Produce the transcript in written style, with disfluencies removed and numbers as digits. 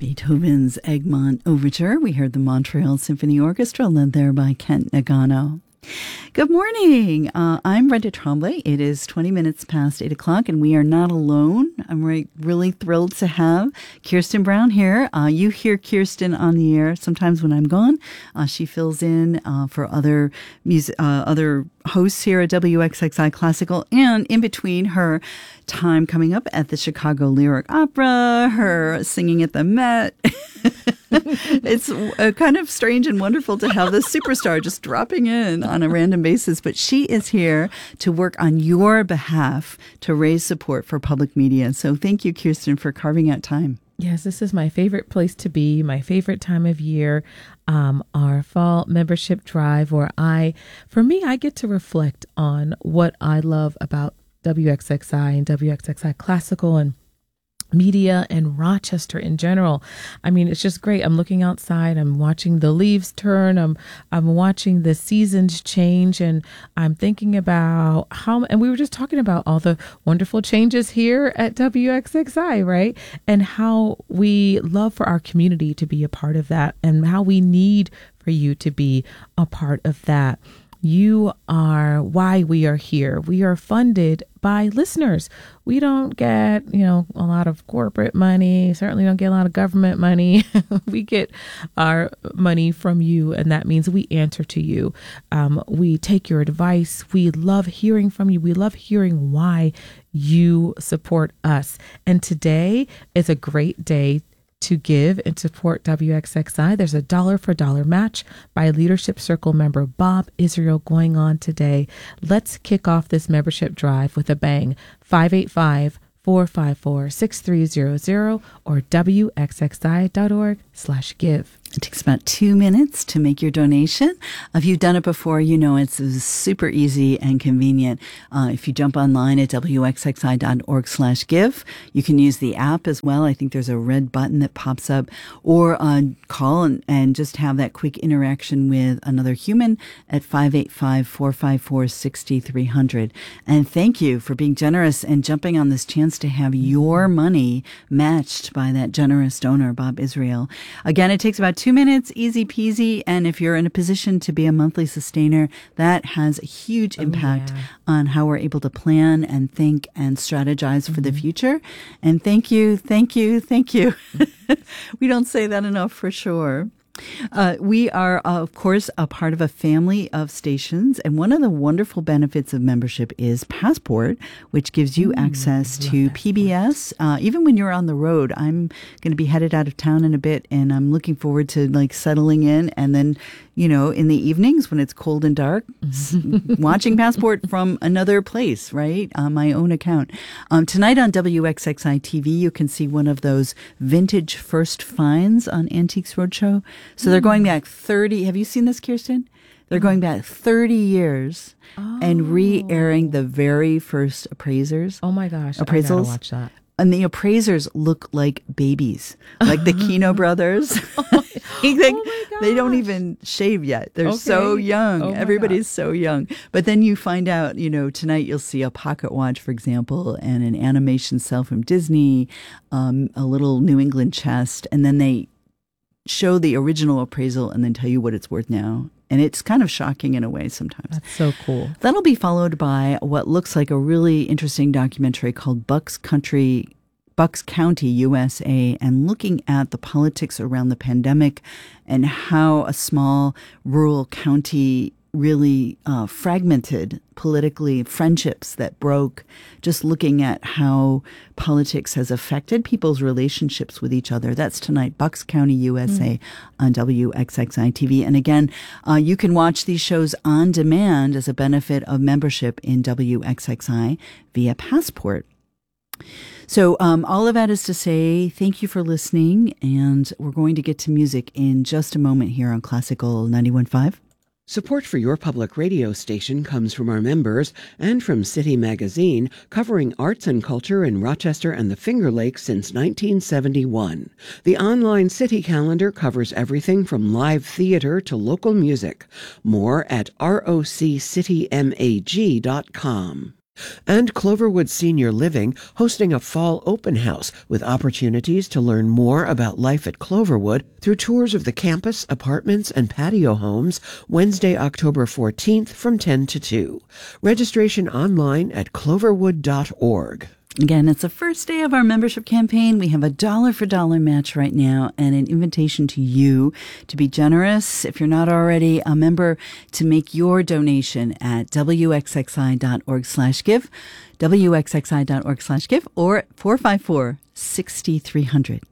Beethoven's Egmont Overture. We heard the Montreal Symphony Orchestra led there by Kent Nagano. Good morning. I'm Brenda Tremblay. It is 20 minutes past 8 o'clock, and we are not alone. I'm really thrilled to have Kirsten Brown here. You hear Kirsten on the air sometimes when I'm gone. She fills in for other hosts here at WXXI Classical, and in between her time coming up at the Chicago Lyric Opera, her singing at the Met. It's kind of strange and wonderful to have this superstar just dropping in on a random basis, but she is here to work on your behalf to raise support for public media. So thank you, Kirsten, for carving out time. Yes, this is my favorite place to be, my favorite time of year, our fall membership drive, where I get to reflect on what I love about WXXI and WXXI Classical and media and Rochester in general. I mean, it's just great. I'm looking outside, I'm watching the leaves turn, I'm watching the seasons change, and I'm thinking about and we were just talking about all the wonderful changes here at WXXI, right? And how we love for our community to be a part of that, and how we need for you to be a part of that. You are why we are here. We are funded by listeners. We don't get, a lot of corporate money. Certainly don't get a lot of government money. We get our money from you, and that means we answer to you. We take your advice. We love hearing from you. We love hearing why you support us. And today is a great day to give and support WXXI. There's a $1 for $1 match by Leadership Circle member Bob Israel going on today. Let's kick off this membership drive with a bang. 585-454-6300 or WXXI.org/give. It takes about 2 minutes to make your donation. If you've done it before, you know it's super easy and convenient. If you jump online at WXXI.org/give, you can use the app as well. I think there's a red button that pops up, or call and just have that quick interaction with another human at 585-454-6300. And thank you for being generous and jumping on this chance to have your money matched by that generous donor, Bob Israel. Again, it takes about 2 minutes, easy peasy. And if you're in a position to be a monthly sustainer, that has a huge impact on how we're able to plan and think and strategize for the future. And thank you. We don't say that enough for sure. We are, of course, a part of a family of stations, and one of the wonderful benefits of membership is Passport, which gives you access to PBS. Even when you're on the road, I'm going to be headed out of town in a bit, and I'm looking forward to settling in, and then in the evenings when it's cold and dark, watching Passport from another place, right? On my own account. Tonight on WXXI TV, you can see one of those vintage first finds on Antiques Roadshow. So they're going back 30. Have you seen this, Kirsten? They're going back 30 years and re-airing the very first appraisers. Oh my gosh. Appraisals. I gotta watch that. And the appraisers look like babies, like the Kino brothers. They don't even shave yet. They're so young. Everybody's so young. But then you find out, tonight you'll see a pocket watch, for example, and an animation cell from Disney, a little New England chest, and then they show the original appraisal and then tell you what it's worth now. And it's kind of shocking in a way sometimes. That's so cool. That'll be followed by what looks like a really interesting documentary called Bucks County, USA, and looking at the politics around the pandemic and how a small rural county really fragmented politically, friendships that broke, just looking at how politics has affected people's relationships with each other. That's tonight, Bucks County, USA on WXXI TV. And again, you can watch these shows on demand as a benefit of membership in WXXI via Passport. So all of that is to say thank you for listening, and we're going to get to music in just a moment here on Classical 91.5. Support for your public radio station comes from our members and from City Magazine, covering arts and culture in Rochester and the Finger Lakes since 1971. The online City calendar covers everything from live theater to local music. More at roccitymag.com. And Cloverwood Senior Living hosting a fall open house with opportunities to learn more about life at Cloverwood through tours of the campus, apartments, and patio homes Wednesday, October 14th from 10 to 2. Registration online at cloverwood.org. Again, it's the first day of our membership campaign. We have a dollar for dollar match right now and an invitation to you to be generous. If you're not already a member, to make your donation at wxxi.org/give, wxxi.org/give, or 454-6300.